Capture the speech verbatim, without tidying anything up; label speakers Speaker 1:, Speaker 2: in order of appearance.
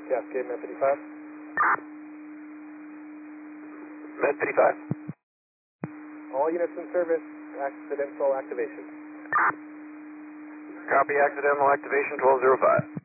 Speaker 1: Cascade Med fifty-five.
Speaker 2: Med fifty-five.
Speaker 1: All units in service, accidental activation.
Speaker 2: Copy, accidental activation twelve oh five.